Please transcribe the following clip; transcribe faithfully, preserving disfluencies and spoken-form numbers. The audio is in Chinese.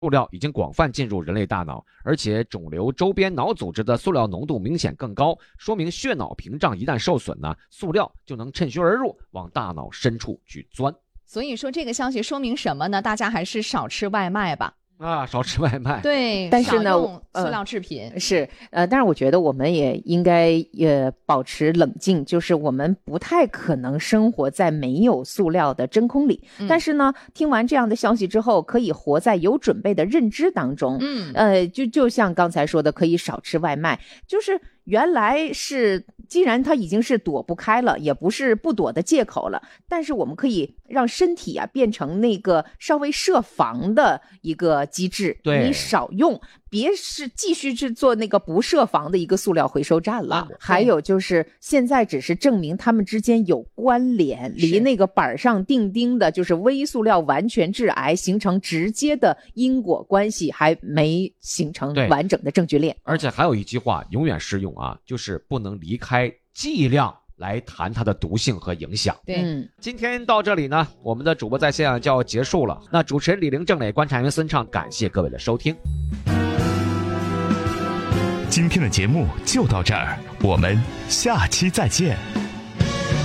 塑料已经广泛进入人类大脑，而且肿瘤周边脑组织的塑料浓度明显更高，说明血脑屏障一旦受损呢，塑料就能趁虚而入，往大脑深处去钻。 所以说这个消息说明什么呢？大家还是少吃外卖吧。 啊，少吃外卖。 对， 但是呢， 塑料制品、 呃、是呃，但是我觉得我们也应该也保持冷静，就是我们不太可能生活在没有塑料的真空里。嗯、但是呢，听完这样的消息之后，可以活在有准备的认知当中。嗯，呃，就就像刚才说的，可以少吃外卖，就是原来是。既然它已经是躲不开了，也不是不躲的借口了，但是我们可以让身体啊变成那个稍微设防的一个机制， 对， 你少用，别是继续去做那个不设防的一个塑料回收站了。啊、还有就是现在只是证明他们之间有关联，离那个板上钉钉的就是微塑料完全致癌形成直接的因果关系还没形成完整的证据链。 而且还有一句话永远适用啊，就是不能离开剂量来谈它的毒性和影响。 对，嗯， 今天到这里呢，我们的主播在线就要结束了。那主持人李玲、郑磊、观察员孙畅，感谢各位的收听。 今天的节目就到这儿，我们下期再见。